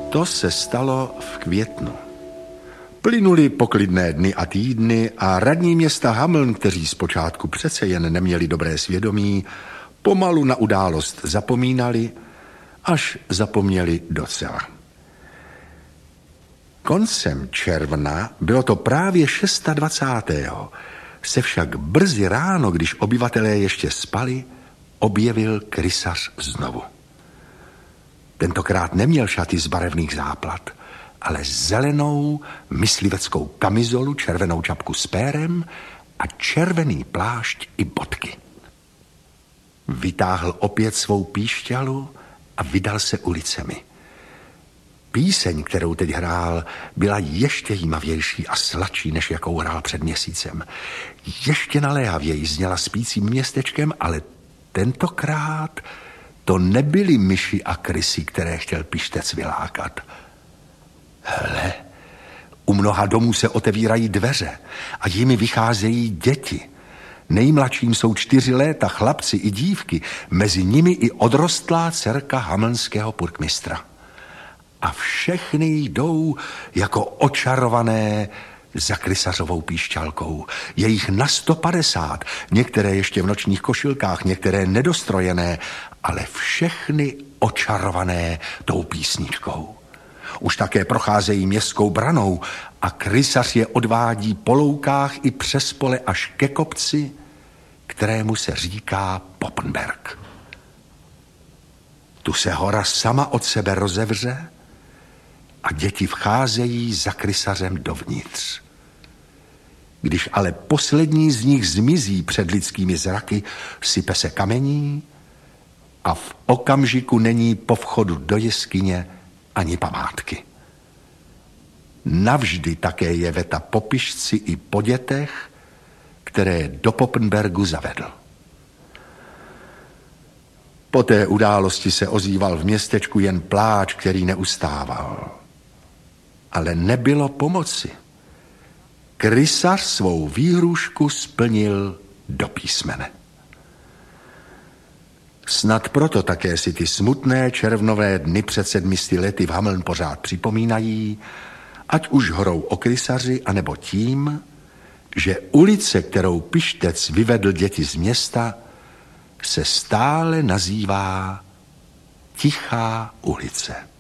To se stalo v květnu. Plynuli poklidné dny a týdny a radní města Hameln, kteří zpočátku přece jen neměli dobré svědomí, pomalu na událost zapomínali, až zapomněli docela. Koncem června, bylo to právě 26. se však brzy ráno, když obyvatelé ještě spali, objevil krysař znovu. Tentokrát neměl šaty z barevných záplat, ale zelenou mysliveckou kamizolu, červenou čapku s pérem a červený plášť i bodky. Vytáhl opět svou píšťalu a vydal se ulicemi. Píseň, kterou teď hrál, byla ještě jímavější a sladší, než jakou hrál před měsícem. Ještě naléhavěji zněla spícím městečkem, ale tentokrát to nebyly myši a krysy, které chtěl pištec vylákat. Hele, u mnoha domů se otevírají dveře a jimi vycházejí děti. Nejmladším jsou 4 léta, chlapci i dívky, mezi nimi i odrostlá dcerka hamelnského purkmistra. A všechny jdou jako očarované za krysařovou píšťalkou. Je jich na 150, některé ještě v nočních košilkách, některé nedostrojené, ale všechny očarované tou písničkou. Už také procházejí městskou branou a krysař je odvádí po loukách i přes pole až ke kopci, kterému se říká Poppenberg. Tu se hora sama od sebe rozevře a děti vcházejí za krysařem dovnitř. Když ale poslední z nich zmizí před lidskými zraky, sype se kamení a v okamžiku není po vchodu do jeskyně ani památky. Navždy také je veta po pišci i po dětech, které do Poppenbergu zavedl. Po té události se ozýval v městečku jen pláč, který neustával. Ale nebylo pomoci. Krysař svou výhrůžku splnil do písmene. Snad proto také si ty smutné červnové dny před 700 lety v Hameln pořád připomínají, ať už horou o krysaři, anebo tím, že ulice, kterou pištec vyvedl děti z města, se stále nazývá Tichá ulice.